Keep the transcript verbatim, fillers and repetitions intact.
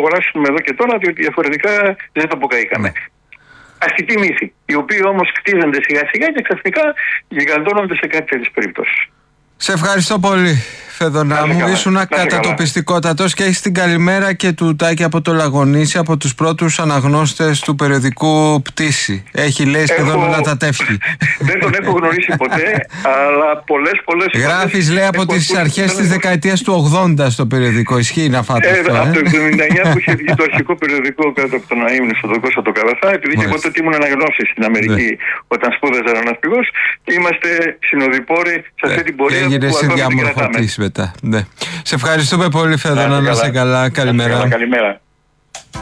αγοράσουμε εδώ και τώρα, διότι διαφορετικά δεν το αποκαήκαμε. Ναι. Αστική μύθη, οι οποίοι όμως κτίζονται σιγά σιγά και ξαφνικά γιγαντώνονται σε κάτι τέτοιες περιπτώσεις. Σε ευχαριστώ πολύ, Φεδωνά μου. Ήσουν κατατοπιστικότατος και έχεις την καλημέρα και του Τάκη από το Λαγονίσι, από τους πρώτους αναγνώστες του περιοδικού Πτήση. Έχει λέει σχεδόν όλα τα τεύχη. Δεν τον έχω γνωρίσει ποτέ, αλλά πολλές πολλές φορές. Γράφεις λέει από τις αρχές της δεκαετίας του ογδόντα στο περιοδικό. Ισχύει να φάτε ε, αυτό. Από ε? το εβδομήντα εννιά που είχε βγει το αρχικό περιοδικό κάτω από τον Αείμνη στον Κώστα το Καραθά, επειδή και εγώ τότε ήμουν αναγνώστης στην Αμερική ναι. όταν σπούδαζα αεροναυπηγός και είμαστε συνοδοιπόροι σε αυτή την πορεία. Έγινε συνδιαμορφωτής μετά. Ναι. Σε ευχαριστούμε πολύ, Φεδωνά. Να είσαι καλά. Καλημέρα. Καλημέρα.